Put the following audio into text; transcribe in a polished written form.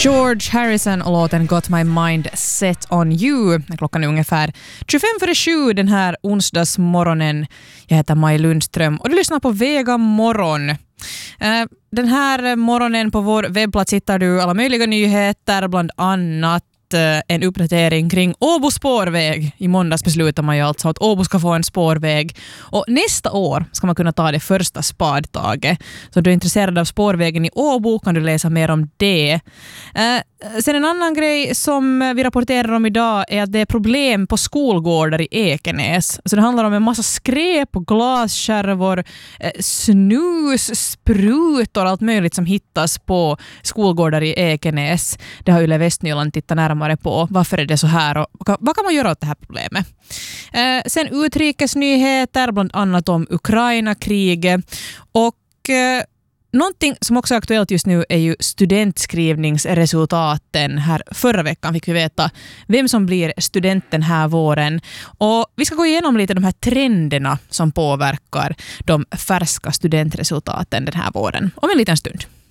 George Harrison och låten Got My Mind Set On You. Klockan är ungefär 7:25 den här onsdagsmorgonen. Jag heter Maj Lundström och du lyssnar på Vega morgon. Den här morgonen på vår webbplats hittar du alla möjliga nyheter, bland annat en uppdatering kring Åbo spårväg. I måndags beslutade man ju alltså att Åbo ska få en spårväg. Och nästa år ska man kunna ta det första spadtaget. Så om du är intresserad av spårvägen i Åbo kan du läsa mer om det. Sen en annan grej som vi rapporterar om idag är att det är problem på skolgårdar i Ekenäs. Så det handlar om en massa skräp och glaskärvor, snus, sprutor och allt möjligt som hittas på skolgårdar i Ekenäs. Det har Yle Västnyland tittat närmare på. Varför är det så här och vad kan man göra åt det här problemet? Sen utrikesnyheter, bland annat om Ukraina-kriget och någonting som också är aktuellt just nu är ju studentskrivningsresultaten. Här förra veckan fick vi veta vem som blir studenten här våren. Och vi ska gå igenom lite de här trenderna som påverkar de färska studentresultaten den här våren om en liten stund.